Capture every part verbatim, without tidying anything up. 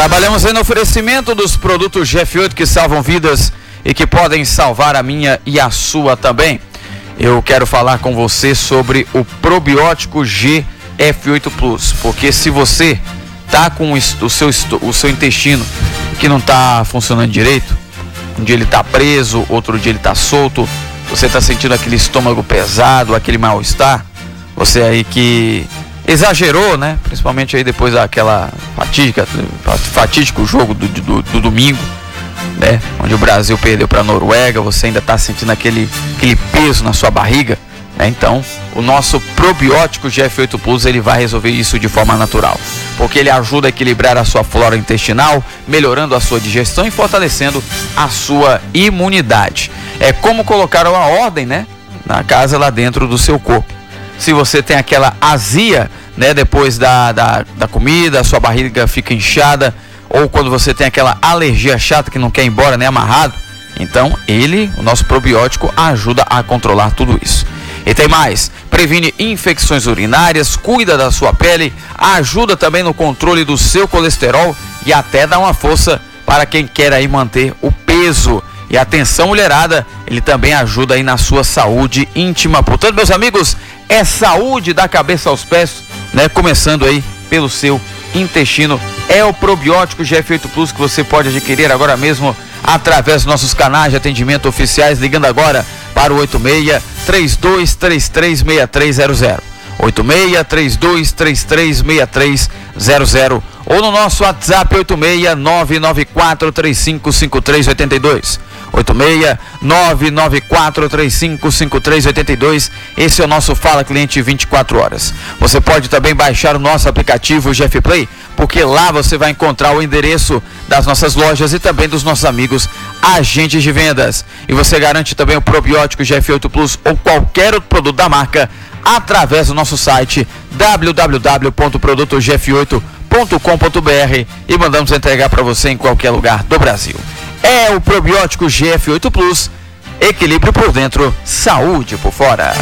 Trabalhamos aí no oferecimento dos produtos G F oito que salvam vidas e que podem salvar a minha e a sua também. Eu quero falar com você sobre o probiótico G F oito Plus, porque se você tá com o seu, o seu intestino que não tá funcionando direito, um dia ele tá preso, outro dia ele tá solto, você tá sentindo aquele estômago pesado, aquele mal-estar, você aí que exagerou, né? Principalmente aí depois daquela fatídica, fatídico jogo do, do, do domingo, né? Onde o Brasil perdeu para a Noruega, você ainda está sentindo aquele, aquele peso na sua barriga, né? Então, o nosso probiótico G F oito Plus, ele vai resolver isso de forma natural, porque ele ajuda a equilibrar a sua flora intestinal, melhorando a sua digestão e fortalecendo a sua imunidade. É como colocar uma ordem, né? Na casa lá dentro do seu corpo. Se você tem aquela azia, né, depois da, da, da comida, a sua barriga fica inchada, ou quando você tem aquela alergia chata que não quer ir embora, nem amarrado, então ele, o nosso probiótico, ajuda a controlar tudo isso. E tem mais, previne infecções urinárias, cuida da sua pele, ajuda também no controle do seu colesterol e até dá uma força para quem quer aí manter o peso. E atenção, mulherada, ele também ajuda aí na sua saúde íntima. Portanto, meus amigos, é saúde da cabeça aos pés, né? Começando aí pelo seu intestino. É o probiótico G F oito Plus que você pode adquirir agora mesmo através dos nossos canais de atendimento oficiais, ligando agora para o oito seis, três dois três três, seis três zero zero. oito seis, três dois três três, seis três zero zero ou no nosso WhatsApp oito seis, nove nove quatro três cinco cinco três oito dois. oito seis, nove nove quatro três cinco cinco três oito dois. Esse é o nosso Fala Cliente vinte e quatro horas. Você pode também baixar o nosso aplicativo G F Play, porque lá você vai encontrar o endereço das nossas lojas e também dos nossos amigos agentes de vendas. E você garante também o probiótico G F oito Plus ou qualquer outro produto da marca através do nosso site w w w ponto produto g f oito ponto com ponto b r e mandamos entregar para você em qualquer lugar do Brasil. É o probiótico G F oito Plus, equilíbrio por dentro, saúde por fora.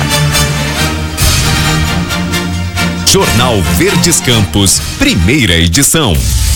Jornal Verdes Campos, primeira edição.